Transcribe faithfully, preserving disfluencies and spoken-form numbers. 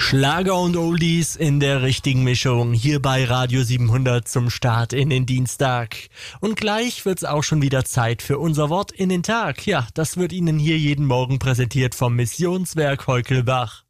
Schlager und Oldies in der richtigen Mischung, hier bei Radio siebenhundert zum Start in den Dienstag. Und gleich wird's auch schon wieder Zeit für unser Wort in den Tag. Ja, das wird Ihnen hier jeden Morgen präsentiert vom Missionswerk Heukelbach.